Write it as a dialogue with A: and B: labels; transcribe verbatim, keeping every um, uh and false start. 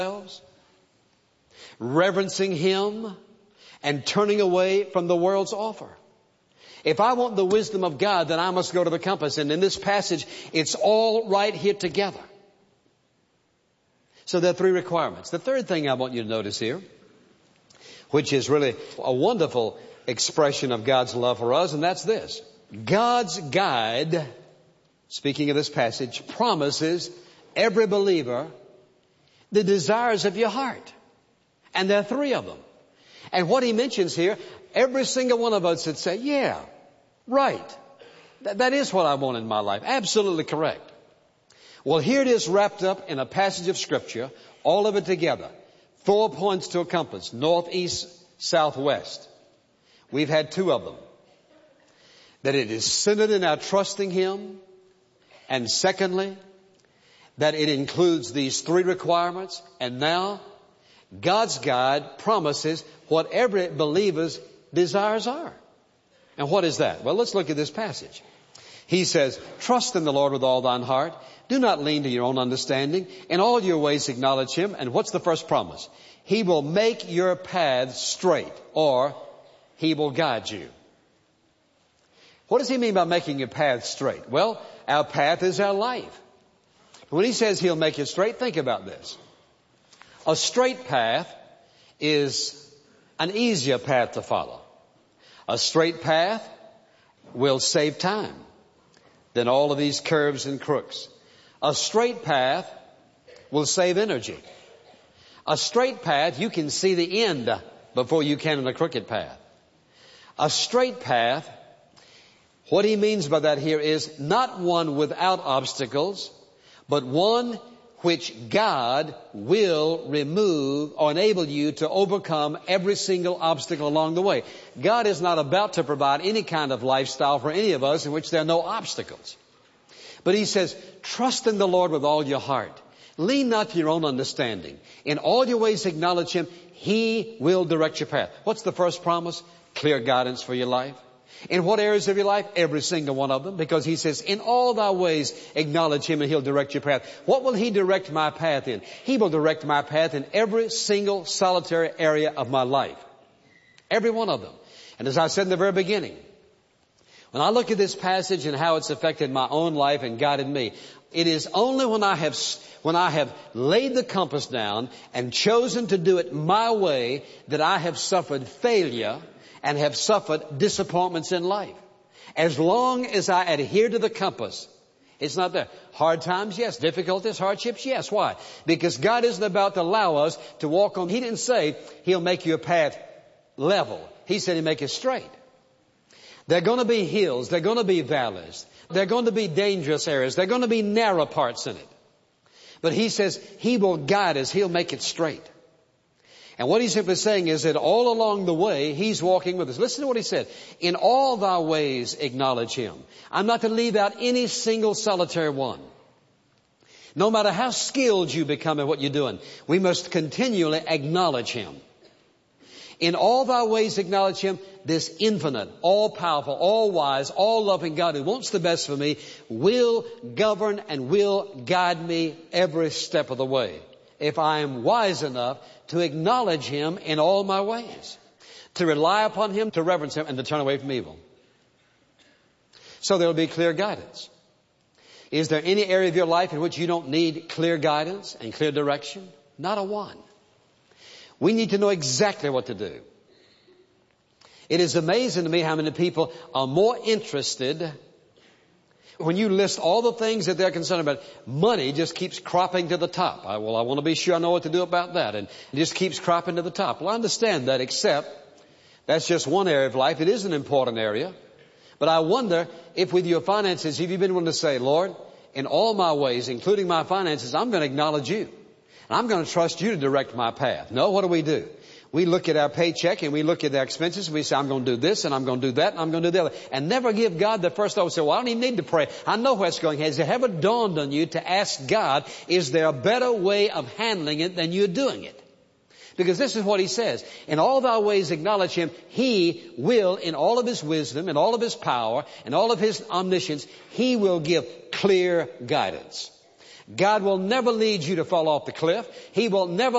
A: ourselves, reverencing Him, and turning away from the world's offer. If I want the wisdom of God, then I must go to the compass. And in this passage, it's all right here together. So there are three requirements. The third thing I want you to notice here, which is really a wonderful expression of God's love for us, and that's this. God's guide, speaking of this passage, promises every believer the desires of your heart. And there are three of them. And what he mentions here, every single one of us would say, yeah, right. That, that is what I want in my life. Absolutely correct. Well, here it is wrapped up in a passage of Scripture, all of it together. Four points to a compass, north, east, south, west. We've had two of them. That it is centered in our trusting Him. And secondly, that it includes these three requirements. And now, God's guide promises what every believer's desires are. And what is that? Well, let's look at this passage. He says, trust in the Lord with all thine heart. Do not lean to your own understanding. In all your ways acknowledge Him. And what's the first promise? He will make your paths straight, or He will guide you. What does He mean by making your path straight? Well, our path is our life. When He says He'll make it straight, think about this. A straight path is an easier path to follow. A straight path will save time than all of these curves and crooks. A straight path will save energy. A straight path, you can see the end before you can in a crooked path. A straight path, what he means by that here is not one without obstacles, but one which God will remove or enable you to overcome every single obstacle along the way. God is not about to provide any kind of lifestyle for any of us in which there are no obstacles. But He says, trust in the Lord with all your heart. Lean not to your own understanding. In all your ways acknowledge Him. He will direct your path. What's the first promise? Clear guidance for your life. In what areas of your life? Every single one of them. Because He says, in all thy ways acknowledge Him and He'll direct your path. What will He direct my path in? He will direct my path in every single solitary area of my life. Every one of them. And as I said in the very beginning, when I look at this passage and how it's affected my own life and guided me, it is only when I have, when I have laid the compass down and chosen to do it my way that I have suffered failure and have suffered disappointments in life. As long as I adhere to the compass, it's not there. Hard times, yes. Difficulties, hardships, yes. Why? Because God isn't about to allow us to walk on. He didn't say He'll make your path level. He said He'll make it straight. There are going to be hills. There are going to be valleys. There are going to be dangerous areas. There are going to be narrow parts in it. But He says He will guide us. He'll make it straight. And what He's simply saying is that all along the way, He's walking with us. Listen to what He said. In all thy ways acknowledge Him. I'm not to leave out any single solitary one. No matter how skilled you become at what you're doing, we must continually acknowledge Him. In all thy ways acknowledge Him. This infinite, all-powerful, all-wise, all-loving God who wants the best for me will govern and will guide me every step of the way. If I am wise enough to acknowledge Him in all my ways, to rely upon Him, to reverence Him, and to turn away from evil. So there will be clear guidance. Is there any area of your life in which you don't need clear guidance and clear direction? Not a one. We need to know exactly what to do. It is amazing to me how many people are more interested. When you list all the things that they're concerned about, money just keeps cropping to the top. I, well, I want to be sure I know what to do about that. And it just keeps cropping to the top. Well, I understand that, except that's just one area of life. It is an important area. But I wonder if with your finances, have you been willing to say, Lord, in all my ways, including my finances, I'm going to acknowledge you. And I'm going to trust you to direct my path. No, what do we do? We look at our paycheck and we look at our expenses and we say, I'm going to do this and I'm going to do that and I'm going to do the other. And never give God the first thought. We say, well, I don't even need to pray. I know where it's going. Has it ever dawned on you to ask God, is there a better way of handling it than you're doing it? Because this is what He says. In all thy ways acknowledge Him. He will, in all of His wisdom, in all of His power, in all of His omniscience, He will give clear guidance. God will never lead you to fall off the cliff. He will never